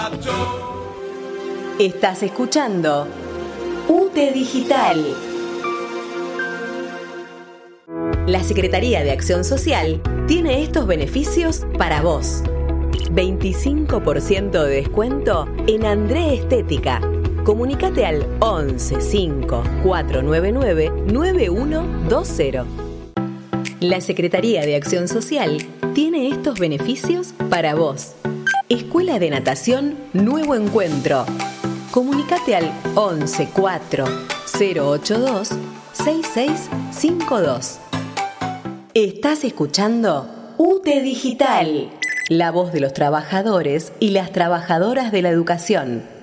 Estás escuchando UTE Digital. La Secretaría de Acción Social tiene estos beneficios para vos. 25% de descuento en André Estética. Comunícate al 11 5 499 9120. La Secretaría de Acción Social tiene estos beneficios para vos. Escuela de Natación Nuevo Encuentro. Comunícate al 11 4 082 6652. Estás escuchando UTE Digital, la voz de los trabajadores y las trabajadoras de la educación.